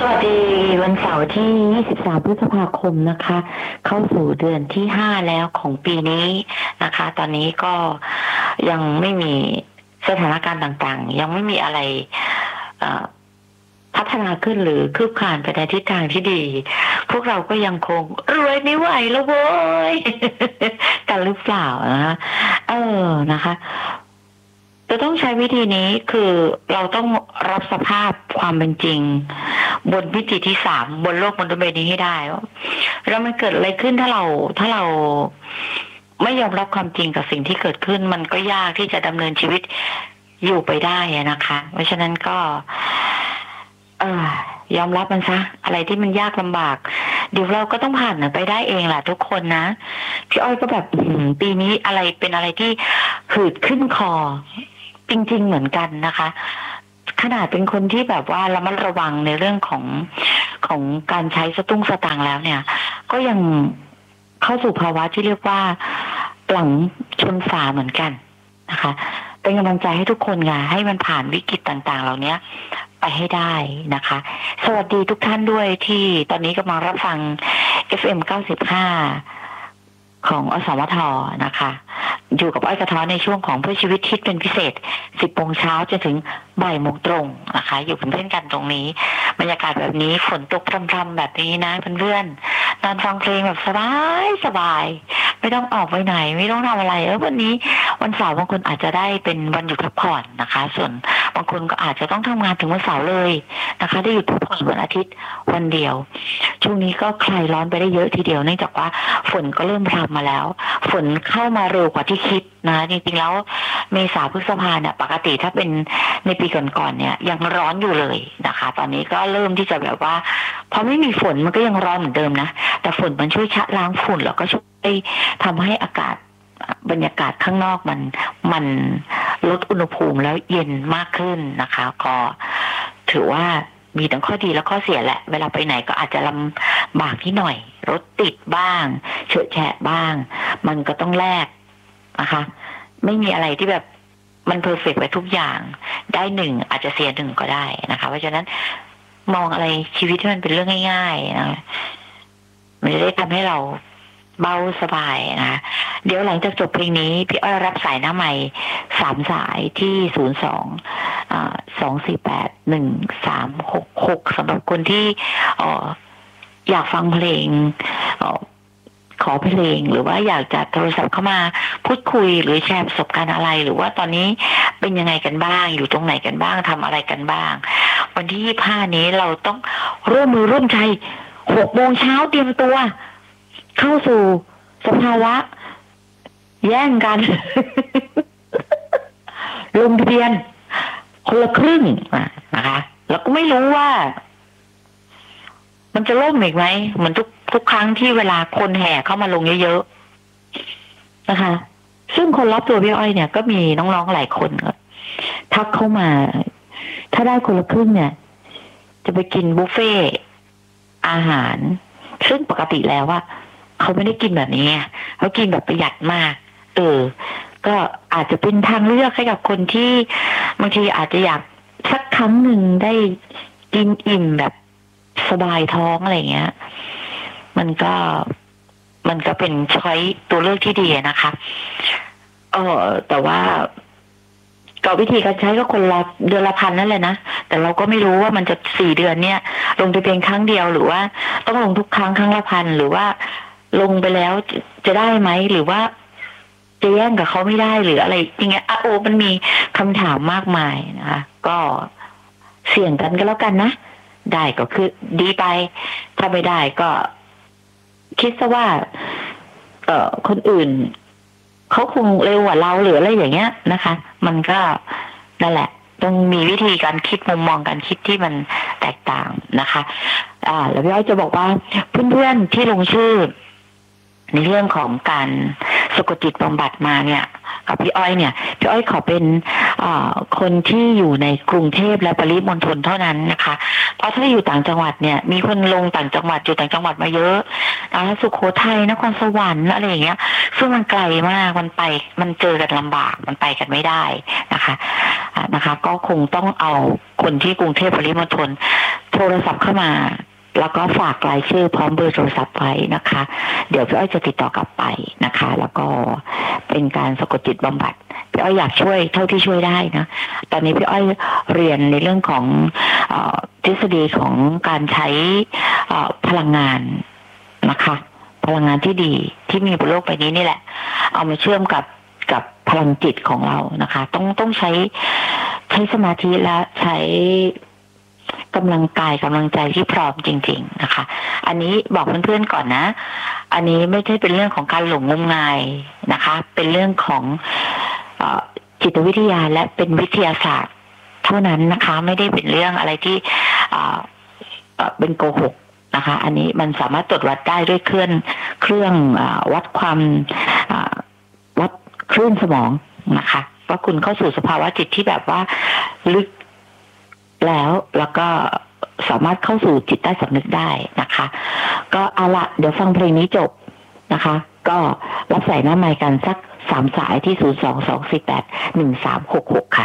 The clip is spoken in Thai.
สวัสดีวันเสาร์ที่23พฤษภาคมนะคะเข้าสู่เดือนที่5แล้วของปีนี้นะคะตอนนี้ก็ยังไม่มีสถานการณ์ต่างๆยังไม่มีอะไรพัฒนาขึ้นหรือคืบคลานไปในทิศทางที่ดีพวกเราก็ยังคงรวยไม่ไหวแล้วโว้ย กันหรือเปล่านะคะนะคะจะต้องใช้วิธีนี้คือเราต้องรับสภาพความเป็นจริงบนมิติที่3บนโลกมนุษย์ใบนี้ให้ได้แล้วมันเกิดอะไรขึ้นถ้าเราไม่ยอมรับความจริงกับสิ่งที่เกิดขึ้นมันก็ยากที่จะดำเนินชีวิตอยู่ไปได้นะคะเพราะฉะนั้นก็ยอมรับมันซะอะไรที่มันยากลำบากเดี๋ยวเราก็ต้องผ่านไปได้เองแหละทุกคนนะพี่อ้อยก็แบบปีนี้อะไรเป็นอะไรที่หืดขึ้นคอจริงๆเหมือนกันนะคะขนาดเป็นคนที่แบบว่าระมัดระวังในเรื่องของการใช้สตุ้งสตางค์แล้วเนี่ยก็ยังเข้าสู่ภาวะที่เรียกว่าหลังชนฝาเหมือนกันนะคะเป็นกำลังใจให้ทุกคนค่ะให้มันผ่านวิกฤตต่างๆเหล่านี้ไปให้ได้นะคะสวัสดีทุกท่านด้วยที่ตอนนี้กำลังรับฟัง FM 95ของอสมทนะคะอยู่กับอ้อยกระท้อในช่วงของเพื่อชีวิตคิดเป็นพิเศษ 10 โมงเช้าจนถึงบ่ายโมงตรงนะคะอยู่เป็นเพื่อนกันตรงนี้บรรยากาศแบบนี้ฝนตกพรำๆแบบนี้นะเพื่อนๆนอนฟังเพลงแบบสบายไม่ต้องออกไปไหนไม่ต้องทำอะไรวันนี้วันเสาร์บางคนอาจจะได้เป็นวันหยุดพักผ่อนนะคะส่วนบางคนก็อาจจะต้องทำงานถึงวันเสาร์เลยนะคะได้หยุดพักผ่อนวันอาทิตย์วันเดียวช่วงนี้ก็คลายร้อนไปได้เยอะทีเดียวเนื่องจากว่าฝนก็เริ่มพรำมาแล้วฝนเข้ามาเร็วกว่าที่คิดนะจริงๆแล้วเมษาพฤษภาเนี่ยปกติถ้าเป็นในปีก่อนๆเนี่ยยังร้อนอยู่เลยนะคะตอนนี้ก็เริ่มที่จะแบบว่าพอไม่มีฝนมันก็ยังร้อนเหมือนเดิมนะแต่ฝนมันช่วยชะล้างฝุ่นแล้วก็ช่วยทำให้อากาศบรรยากาศข้างนอกมันลดอุณหภูมิแล้วเย็นมากขึ้นนะคะก็ถือว่ามีทั้งข้อดีและข้อเสียแหละเวลาไปไหนก็อาจจะลำบากนิดหน่อยรถติดบ้างเฉอะแฉะบ้างมันก็ต้องแลกนะคะไม่มีอะไรที่แบบมันเพอร์เฟกต์ไปทุกอย่างได้1อาจจะเสีย1ก็ได้นะคะเพราะฉะนั้นมองอะไรชีวิตที่มันเป็นเรื่องง่ายๆนะมันจะได้ทำให้เราเบาสบายนะเดี๋ยวหลังจากจบเพลงนี้พี่อ้อยรับสายหน้าใหม่3 สายที่02-248-1366สำหรับคนที่อยากฟังเพลงขอเพลงหรือว่าอยากจะโทรศัพท์เข้ามาพูดคุยหรือแชร์ประสบการณ์อะไรหรือว่าตอนนี้เป็นยังไงกันบ้างอยู่ตรงไหนกันบ้างทำอะไรกันบ้างวันที่25นี้เราต้องร่วมมือร่วมใจ6 โมงเช้าเตรียมตัวเข้าสู่สภาวะแย่งกัน ลงทะเบียนคนละครึ่งนะคะแล้วก็ไม่รู้ว่ามันจะล่มอีกไหมเหมือนทุกครั้งที่เวลาคนแห่เข้ามาลงเยอะๆนะคะซึ่งคนรอบตัวพี่อ้อยเนี่ยก็มีน้องๆหลายคนทักเข้ามาถ้าได้คนละครึ่งเนี่ยจะไปกินบุฟเฟ่อาหารซึ่งปกติแล้วว่าเขาไม่ได้กินแบบนี้เขากินแบบประหยัดมากก็อาจจะเป็นทางเลือกให้กับคนที่บางทีอาจจะอยากสักครั้งหนึ่งได้กินอิ่มแบบสบายท้องอะไรเงี้ยมันก็เป็นช้อยตัวเลือกที่ดีนะคะแต่ว่าก็วิธีการใช้ก็คนละเดือนละ1,000นั่นแหละนะแต่เราก็ไม่รู้ว่ามันจะ4 เดือนเนี่ยลงทะเบียนครั้งเดียวหรือว่าต้องลงทุกครั้งละ1,000หรือว่าลงไปแล้วจะได้ไหมหรือว่าจะแย่งกับเขาไม่ได้หรืออะไรอย่างเงี้ยมันมีคำถามมากมายนะคะก็เสี่ยงกันก็แล้วกันนะได้ก็คือดีไปถ้าไม่ได้ก็คิดซะว่าคนอื่นเขาคงเร็วกว่าเราหรืออะไรอย่างเงี้ยนะคะมันก็นั่นแหละต้องมีวิธีการคิดมุมมองการคิดที่มันแตกต่างนะคะแล้วพี่อ้อยจะบอกว่าเพื่อนๆที่ลงชื่อในเรื่องของการสะกดจิตบำบัดมาเนี่ยกับพี่อ้อยเนี่ยพี่อ้อยขอเป็นคนที่อยู่ในกรุงเทพและปริมณฑลเท่านั้นนะคะเพราะถ้าอยู่ต่างจังหวัดเนี่ยมีคนลงต่างจังหวัดอยู่ต่างจังหวัดมาเยอะสุโขทัยนครสวรรค์อะไรอย่างเงี้ยซึ่งมันไกลมากมันเจอกันลำบากมันไปกันไม่ได้นะคะนะคะ ก็คงต้องเอาคนที่กรุงเทพปริมณฑลโทรศัพท์เข้ามาแล้วก็ฝากรายชื่อพร้อมเบอร์โทรศัพท์ไว้นะคะ เดี๋ยวพี่อ้อยจะติดต่อกลับไปนะคะ แล้วก็เป็นการสะกดจิตบำบัดพี่อ้อยอยากช่วยเท่าที่ช่วยได้นะตอนนี้พี่อ้อยเรียนในเรื่องของทฤษฎีของการใช้พลังงานนะคะพลังงานที่ดีที่มีบนโลกใบนี้นี่แหละเอามาเชื่อมกับพลังจิตของเรานะคะต้องใช้สมาธิและใช้กำลังกายกำลังใจที่พร้อมจริงๆนะคะอันนี้บอกเพื่อนๆก่อนนะอันนี้ไม่ใช่เป็นเรื่องของการหลงงมงายนะคะเป็นเรื่องของจิตวิทยาและเป็นวิทยาศาสตร์เท่านั้นนะคะไม่ได้เป็นเรื่องอะไรที่เป็นโกหกนะคะอันนี้มันสามารถตรวจวัดได้ด้วยเครื่องวัดความวัดคลื่นสมองนะคะว่าคุณเข้าสู่สภาวะจิตที่แบบว่าลึกแล้วก็สามารถเข้าสู่จิตใต้สำนึกได้นะคะก็เอาละเดี๋ยวฟังเพลงนี้จบนะคะก็รับสายหน้าไมค์กันสัก3 สายที่ 022481366 ค่ะ